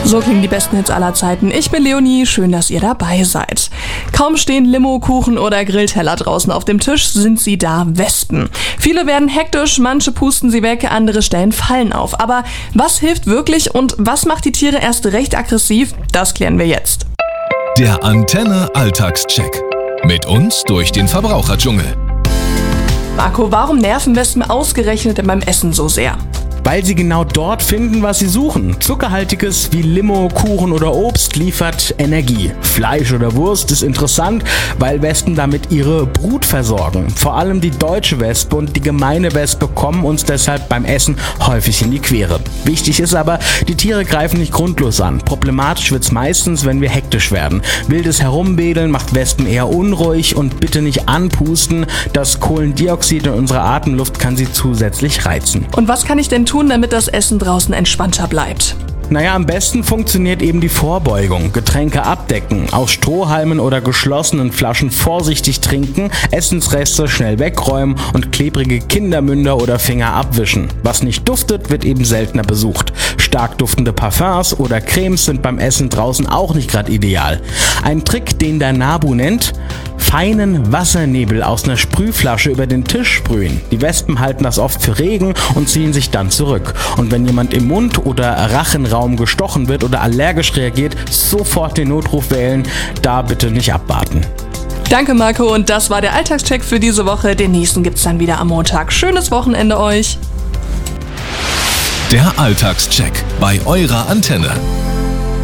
So klingen die besten Hits aller Zeiten. Ich bin Leonie, schön, dass ihr dabei seid. Kaum stehen Limo, Kuchen oder Grillteller draußen auf dem Tisch, sind sie da, Wespen. Viele werden hektisch, manche pusten sie weg, andere stellen Fallen auf. Aber was hilft wirklich und was macht die Tiere erst recht aggressiv? Das klären wir jetzt. Der Antenne Alltagscheck. Mit uns durch den Verbraucherdschungel. Marco, warum nerven Wespen ausgerechnet beim Essen so sehr? Weil sie genau dort finden, was sie suchen. Zuckerhaltiges wie Limo, Kuchen oder Obst liefert Energie. Fleisch oder Wurst ist interessant, weil Wespen damit ihre Brut versorgen. Vor allem die deutsche Wespe und die gemeine Wespe kommen uns deshalb beim Essen häufig in die Quere. Wichtig ist aber, die Tiere greifen nicht grundlos an. Problematisch wird's meistens, wenn wir hektisch werden. Wildes Herumwedeln macht Wespen eher unruhig und bitte nicht anpusten. Das Kohlendioxid in unserer Atemluft kann sie zusätzlich reizen. Und was kann ich denn tun, damit das Essen draußen entspannter bleibt? Naja, am besten funktioniert eben die Vorbeugung. Getränke abdecken, aus Strohhalmen oder geschlossenen Flaschen vorsichtig trinken, Essensreste schnell wegräumen und klebrige Kindermünder oder Finger abwischen. Was nicht duftet, wird eben seltener besucht. Stark duftende Parfums oder Cremes sind beim Essen draußen auch nicht gerade ideal. Ein Trick, den der NABU nennt: feinen Wassernebel aus einer Sprühflasche über den Tisch sprühen. Die Wespen halten das oft für Regen und ziehen sich dann zurück. Und wenn jemand im Mund oder Rachenraum gestochen wird oder allergisch reagiert, sofort den Notruf wählen, da bitte nicht abwarten. Danke Marco, und das war der Alltagscheck für diese Woche. Den nächsten gibt's dann wieder am Montag. Schönes Wochenende euch! Der Alltagscheck bei eurer Antenne.